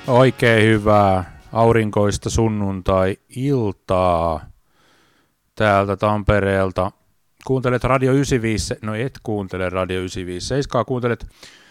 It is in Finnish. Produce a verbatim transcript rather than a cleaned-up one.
Oikein hyvää aurinkoista sunnuntai-iltaa täältä Tampereelta. Kuuntelet Radio yhdeksänkymmentäviisi, no et kuuntele Radio yhdeksänkymmentäviisi seitsemän, kuuntelet